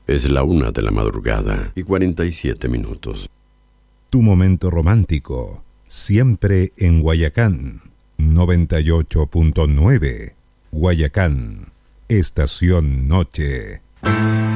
Es la 1:47 a.m. Tu momento romántico, siempre en Guayacán, 98.9. Guayacán, Estación Noche.